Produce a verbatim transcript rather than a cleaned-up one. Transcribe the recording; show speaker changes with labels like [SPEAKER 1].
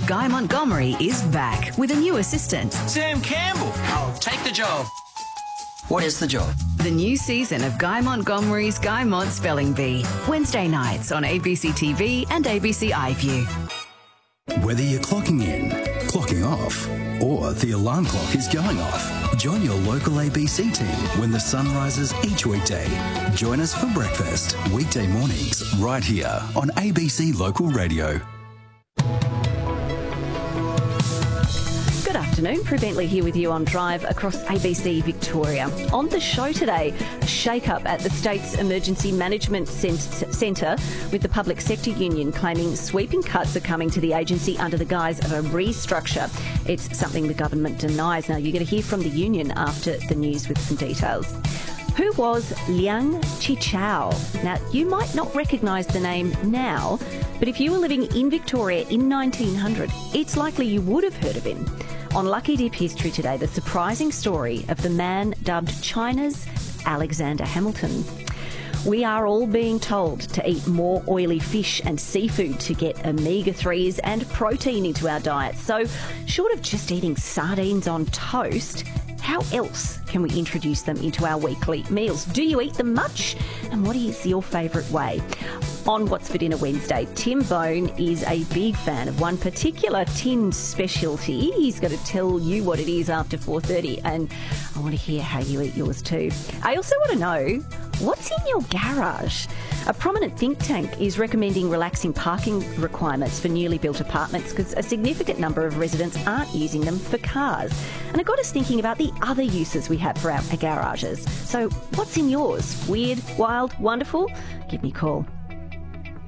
[SPEAKER 1] Guy Montgomery is back with a new assistant.
[SPEAKER 2] Sam Campbell.
[SPEAKER 3] I'll take the job. What is the job?
[SPEAKER 1] The new season of Guy Montgomery's Guy Mont Spelling Bee. Wednesday nights on A B C T V and A B C iView.
[SPEAKER 4] Whether you're clocking in, clocking off, or the alarm clock is going off, join your local A B C team when the sun rises each weekday. Join us for breakfast, weekday mornings, right here on A B C Local Radio.
[SPEAKER 5] Good afternoon, Prue Bentley here with you on Drive across A B C Victoria. On the show today, a shake-up at the state's Emergency Management Centre with the Public Sector Union claiming sweeping cuts are coming to the agency under the guise of a restructure. It's something the government denies. Now, you're going to hear from the union after the news with some details. Who was Liang Qichao? Now, you might not recognise the name now, but if you were living in Victoria in nineteen hundred, it's likely you would have heard of him. On Lucky Dip History today, the surprising story of the man dubbed China's Alexander Hamilton. We are all being told to eat more oily fish and seafood to get omega threes and protein into our diet. So, short of just eating sardines on toast, how else can we introduce them into our weekly meals? Do you eat them much? And what is your favourite way? On What's for Dinner Wednesday, Tim Bone is a big fan of one particular tinned specialty. He's going to tell you what it is after four thirty, and I want to hear how you eat yours too. I also want to know, what's in your garage? A prominent think tank is recommending relaxing parking requirements for newly built apartments because a significant number of residents aren't using them for cars. And it got us thinking about the other uses we have for our garages. So what's in yours? Weird, wild, wonderful? Give me a call.